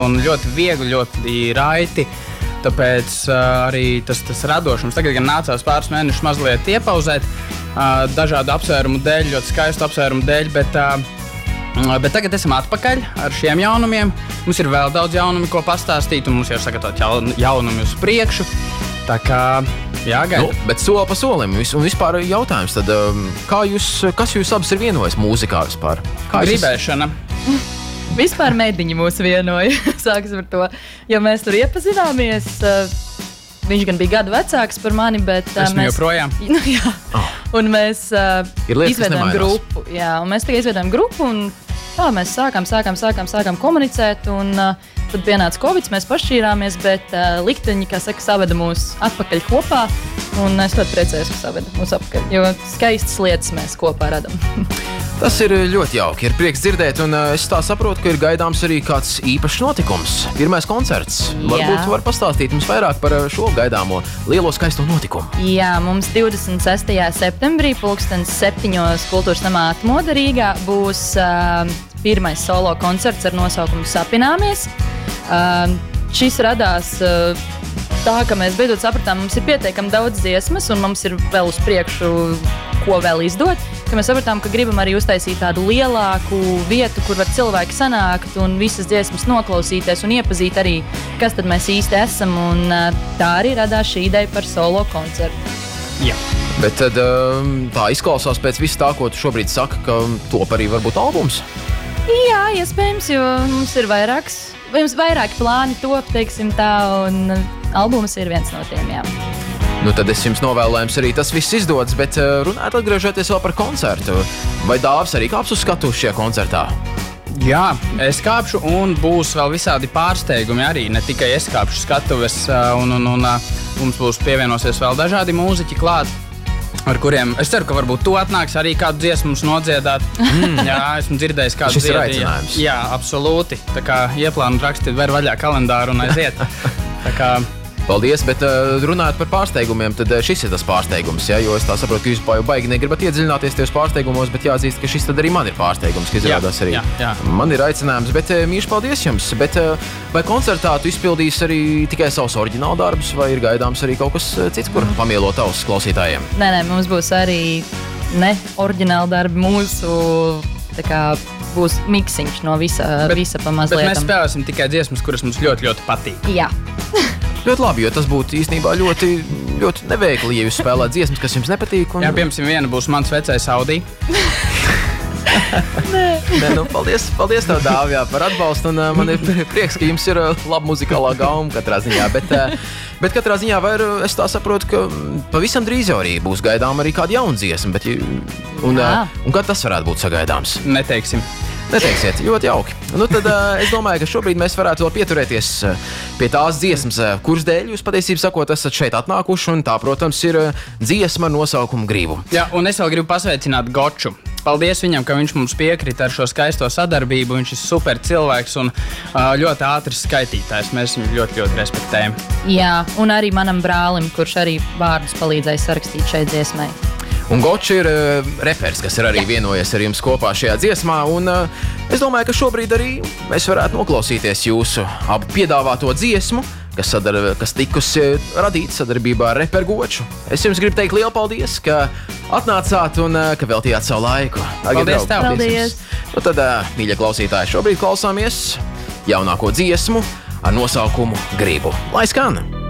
un ļoti viegli, ļoti raiti. Tāpēc arī tas radošums. Tagad gan nācās pāris mēnešus mazliet iepauzēt dažādu apsvērumu dēļ, ļoti skaistu apsvērumu dēļ, bet tagad esam atpakaļ ar šiem jaunumiem. Mums ir vēl daudz jaunumu, ko pastāstīt, un mums jau sagatavot jaunumi uz priekšu. Tā kā jāgaida. Nu, bet soli pa solim, un vispār jautājums, tad kas jūs abas ir vienojis mūzikā vispār? Gribēšana. Vispār mediņi mūs vienoja, sāksim ar to, jo mēs tur iepazināmies. Viņš gan bija gadu vecāks par mani, bet esmu joprojām. Jā, un mēs izveidojām grupu. Jā, un mēs tikai izveidojām grupu, un tā mēs sākām komunicēt, un tad pienāca Covid, mēs pašķīrāmies, bet likteņi, kā saka, saveda mūs atpakaļ kopā, un es ļoti priecājos, ka saveda mūs atpakaļ, jo skaistas lietas mēs kopā radam. Tas ir ļoti jauki, ir prieks dzirdēt, un es tā saprotu, ka ir gaidāms arī kāds īpašs notikums. Pirmais koncerts. Varbūt var pastāstīt mums vairāk par šo gaidāmo lielo skaisto notikumu. Jā, mums 26. septembrī 7:00 Kultūras namā Atmoda Rīgā būs pirmais solo koncerts ar nosaukumu Sapināmies. Šis radās tā, ka mēs beidzot sapratām, mums ir pietiekami daudz dziesmas, un mums ir vēl uz priekšu, ko vēl izdot. Ka mēs sapratām, ka gribam arī uztaisīt tādu lielāku vietu, kur var cilvēki sanākt un visas dziesmas noklausīties un iepazīt arī, kas tad mēs īsti esam. Un tā arī radās šī ideja par solo koncertu. Jā. Bet tad tā izklausās pēc visu tā, ko tu šobrīd saka, ka top arī varbūt albums? Jā, iespējams, jo mums ir vairāki plāni top, teiksim tā, un albums ir viens no tiem, jā. Nu, tad es jums novēlējums arī tas viss izdodas, bet runājot atgriežoties vēl par koncertu. Vai Dāvis arī kāps uz skatuves šajā koncertā? Jā, es kāpšu, un būs vēl visādi pārsteigumi arī. Ne tikai es kāpšu skatuves, un mums būs pievienosies vēl dažādi mūziķi klāt, ar kuriem es ceru, ka varbūt tu atnāks arī kādu dziesmu mums nodziedāt. Jā, esmu dzirdējis kādu Šis ir aicinājums. Jā, absolūti. Tā kā ieplānu rakstīt, ver vaļā kalendāru un aiziet. Tā kā Paldies, bet runājot par pārsteigumiem, tad šis ir tas pārsteigums, ja? Jo es tā saprotu, ka jūs jau baigi negribat iedziļināties tajos pārsteigumos, bet jāatzīst, ka šis tad arī man ir pārsteigums, ka izrādās arī. Jā. Man ir aicinājums, bet mīļš paldies jums. Bet vai koncertā tu izpildīsi arī tikai savus oriģinālu darbus, vai ir gaidāms arī kaut kas cits, kur pamielo tavus klausītājiem? Nē, mums būs arī ne oriģināli darbi, mūsu tā kā būs miksiņš no visa pamazlietam. Bet mēs spēlēsim tikai dziesmas, kuras mums ļoti, ļoti patīk. Jā. Ļoti labi, jo tas būtu īstenībā ļoti, ļoti neveikli, ja jūs spēlētu dziesmas, kas jums nepatīk. Un... Jā, piemēram, viena būs mans vecais Audi. Nē, nu, paldies tev, Dāvi, par atbalstu, un man ir prieks, ka jums ir laba muzikālā gauma katrā ziņā, bet katrā ziņā es tā saprotu, ka pavisam drīz jau arī būs gaidām arī kāda jauna dziesma, un kad tas varētu būt sagaidāms? Neteiksiet, ļoti jauki. Nu, tad es domāju, ka šobrīd mēs varētu vēl pieturēties pie tās dziesmas, kuras dēļ jūs patiesībā sakot esat šeit atnākuši, un tā, protams, ir dziesma ar nosaukumu Gribu. Jā, un es vēl gribu pasveicināt Goču. Paldies viņam, ka viņš mums piekrita ar šo skaisto sadarbību. Viņš ir super cilvēks un ļoti ātrs skaitītājs. Mēs viņu ļoti, ļoti respektējam. Jā, un arī manam brālim, kurš arī vārdus palīdzēja sarakstīt šai dziesmai. Un Gočs ir reperis, kas ir arī vienojies ar jums kopā šajā dziesmā, un es domāju, ka šobrīd arī mēs varētu noklausīties jūsu abu piedāvāto dziesmu, kas tikusi radīta sadarbībā ar reperu Goču. Es jums gribu teikt lielu paldies, ka atnācāt un ka veltījāt savu laiku. Paldies tev! Paldies! Nu tad, mīļie klausītāji, šobrīd klausāmies jaunāko dziesmu ar nosaukumu Gribu. Lai skan!